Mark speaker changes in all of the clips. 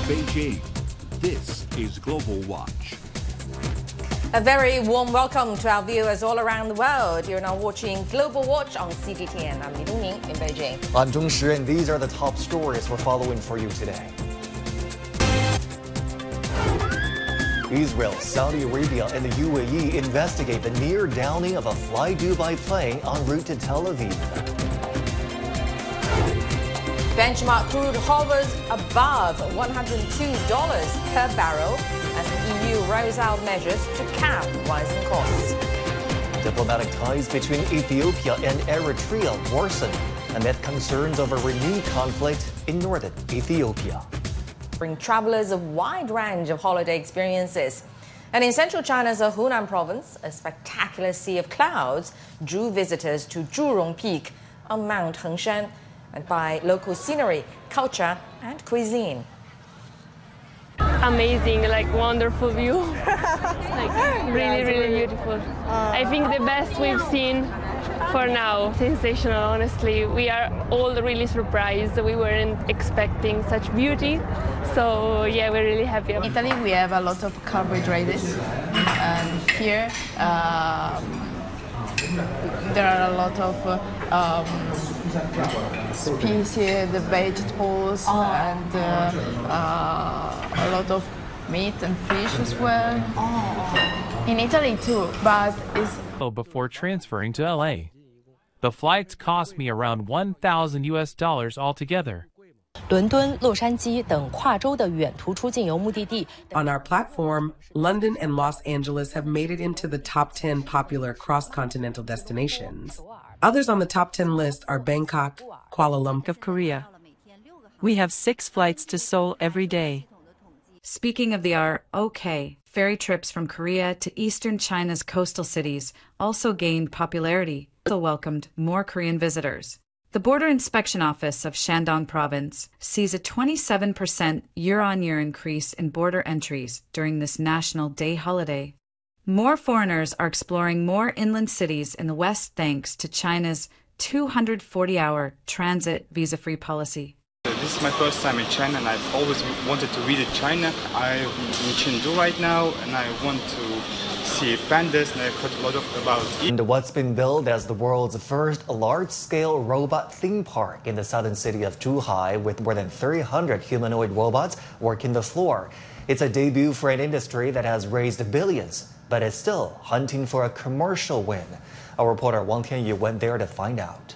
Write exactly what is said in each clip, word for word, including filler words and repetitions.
Speaker 1: Beijing, this is Global Watch.
Speaker 2: A very warm welcome to our viewers all around the world. You're now watching Global Watch on C G T N. I'm Li Dongning in Beijing.
Speaker 3: I'm Zhong Shi, and these are the top stories we're following for you today. Israel, Saudi Arabia, and the U A E investigate the near downing of a Fly Dubai plane en route to Tel Aviv.
Speaker 2: Benchmark crude hovers above one hundred two dollars per barrel as the E U rolls out measures to cap rising costs.
Speaker 3: Diplomatic ties between Ethiopia and Eritrea worsen amid concerns over renewed conflict in northern Ethiopia.
Speaker 2: Bring travelers a wide range of holiday experiences. And in central China's Hunan province, a spectacular sea of clouds drew visitors to Zhurong Peak on Mount Hengshan and by local scenery, culture, and cuisine.
Speaker 4: Amazing, like wonderful view. Like really, really beautiful. I think the best we've seen for now. Sensational, honestly. We are all really surprised. We weren't expecting such beauty. So yeah, we're really happy.
Speaker 5: In Italy, we have a lot of carbohydrates, and here um, there are a lot of uh, um, species, the vegetables, oh. and uh, uh, a lot of meat and fish as well. Oh. In Italy too, but it's
Speaker 6: before transferring to L A. The flights cost me around one thousand U S dollars altogether.
Speaker 7: On
Speaker 8: our platform, London and Los Angeles have made it into the top ten popular cross-continental destinations. Others on the top ten list are Bangkok, Kuala Lumpur,
Speaker 9: of Korea. We have six flights to Seoul every day.
Speaker 10: Speaking of the R O K, ferry trips from Korea to eastern China's coastal cities also gained popularity, also welcomed more Korean visitors. The Border Inspection Office of Shandong Province sees a twenty-seven percent year-on-year increase in border entries during this National Day holiday. More foreigners are exploring more inland cities in the West thanks to China's two hundred forty hour transit visa-free policy.
Speaker 11: This is my first time in China, and I've always wanted to visit China. I'm in Chengdu right now, and I want to see pandas, and I've heard a lot of about it.
Speaker 3: And what's been billed as the world's first large-scale robot theme park in the southern city of Zhuhai, with more than three hundred humanoid robots working the floor. It's a debut for an industry that has raised billions, but is still hunting for a commercial win. Our reporter Wang Tianyu went there to find out.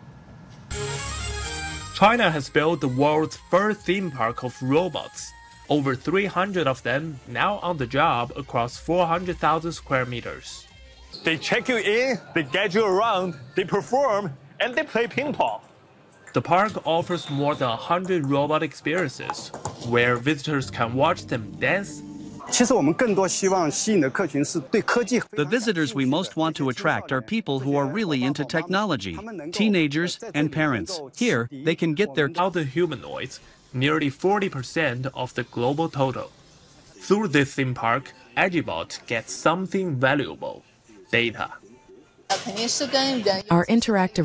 Speaker 6: China has built the world's first theme park of robots. Over three hundred of them now on the job across four hundred thousand square meters.
Speaker 12: They check you in, they get you around, they perform, and they play ping pong.
Speaker 6: The park offers more than one hundred robot experiences, where visitors can watch them dance.
Speaker 13: The visitors we most want to attract are people who are really into technology, teenagers and parents. Here, they can get their
Speaker 6: other humanoids, nearly forty percent of the global total. Through this theme park, Agibot gets something valuable: data.
Speaker 14: Our interactive